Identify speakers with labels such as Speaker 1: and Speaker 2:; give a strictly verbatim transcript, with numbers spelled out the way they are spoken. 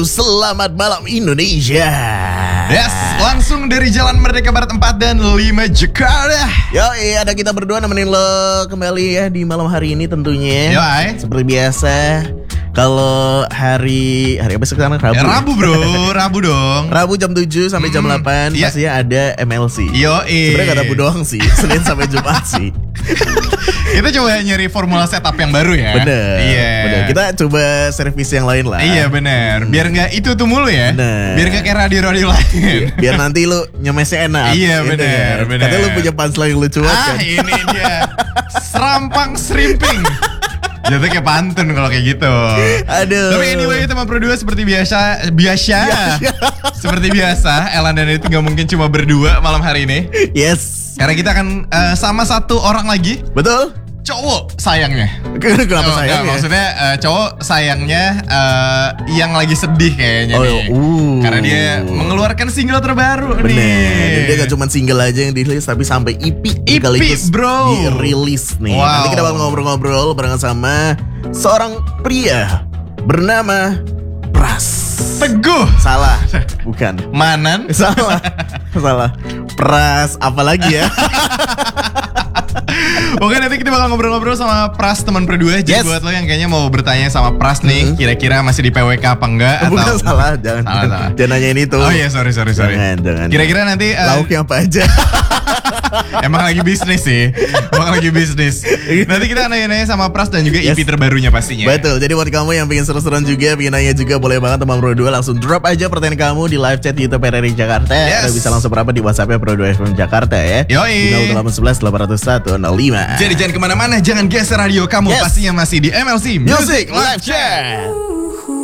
Speaker 1: Bro, selamat malam Indonesia.
Speaker 2: Yes, langsung dari Jalan Merdeka Barat empat dan lima Jakarta.
Speaker 1: Yo, iya, ada kita berdua nemenin lo kembali ya di malam hari ini tentunya.
Speaker 2: Yo, ay.
Speaker 1: Seperti biasa. Kalau hari hari apa sekarang? Rabu.
Speaker 2: Ya, Rabu bro, Rabu dong.
Speaker 1: Rabu jam tujuh sampai jam delapan
Speaker 2: iya.
Speaker 1: pastinya ada M L C.
Speaker 2: Yo,
Speaker 1: sebenarnya gak Rabu doang sih, Senin sampai Jumat sih.
Speaker 2: Kita coba nyari formula setup yang baru ya.
Speaker 1: Bener.
Speaker 2: Iya.
Speaker 1: Bener. Kita coba servis yang lain lah.
Speaker 2: Iya bener. Biar nggak itu tuh mulu ya.
Speaker 1: Bener.
Speaker 2: Biar nggak kayak radio-radio lain.
Speaker 1: Biar nanti lu nyemesnya enak.
Speaker 2: Iya bener, bener.
Speaker 1: Katanya lu punya punchline yang lucu banget
Speaker 2: Ah
Speaker 1: kan.
Speaker 2: ini dia. Serampang Shrimping. Jatuh kayak pantun kalau kayak gitu.
Speaker 1: Aduh.
Speaker 2: Tapi anyway teman berdua seperti biasa, biasa, seperti biasa, Elan dan itu nggak mungkin cuma berdua malam hari ini.
Speaker 1: Yes.
Speaker 2: Karena kita akan uh, sama satu orang lagi.
Speaker 1: Betul.
Speaker 2: Cowok sayangnya.
Speaker 1: Kenapa
Speaker 2: Oh,
Speaker 1: sayang
Speaker 2: enggak,
Speaker 1: ya?
Speaker 2: maksudnya uh, cowok sayangnya uh, yang lagi sedih kayaknya
Speaker 1: Oh,
Speaker 2: nih.
Speaker 1: uh.
Speaker 2: Karena dia mengeluarkan single terbaru
Speaker 1: Bener.
Speaker 2: nih.
Speaker 1: Dia gak cuma single aja yang dirilis, tapi sampai E P
Speaker 2: E P,
Speaker 1: sekaligus
Speaker 2: bro.
Speaker 1: dirilis nih.
Speaker 2: Wow.
Speaker 1: Nanti kita bakal ngobrol-ngobrol bareng sama seorang pria bernama Pras.
Speaker 2: Teguh.
Speaker 1: Salah, bukan.
Speaker 2: Manan.
Speaker 1: Salah, salah. Pras apa lagi ya?
Speaker 2: Oke, nanti kita bakal ngobrol-ngobrol sama Pras teman berdua. Jadi
Speaker 1: Yes.
Speaker 2: buat lo yang kayaknya mau bertanya sama Pras nih, kira-kira masih di P W K apa enggak?
Speaker 1: Bukan,
Speaker 2: atau
Speaker 1: salah, jangan.
Speaker 2: Salah, salah.
Speaker 1: Jangan nanyain itu.
Speaker 2: Oh iya, sorry sorry sorry.
Speaker 1: Jangan, jangan.
Speaker 2: Kira-kira nanti uh,
Speaker 1: Lauknya apa aja?
Speaker 2: emang lagi bisnis sih, emang lagi bisnis. Nanti kita nanya-nanya sama Pras dan juga E P
Speaker 1: Yes.
Speaker 2: terbarunya pastinya.
Speaker 1: Betul, jadi buat kamu yang pengen seru-seruan juga, pengen nanya juga, boleh banget teman Pro dua langsung drop aja pertanyaan kamu di live chat YouTube R R I Jakarta.
Speaker 2: Yes.
Speaker 1: Atau bisa langsung berapa di WhatsApp-nya Pro dua F M Jakarta ya.
Speaker 2: Yoi.
Speaker 1: Di nol delapan satu satu delapan nol satu nol lima.
Speaker 2: Jadi jangan kemana-mana, jangan geser radio kamu,
Speaker 1: Yes.
Speaker 2: pastinya masih di M L C
Speaker 1: Music Live Chat.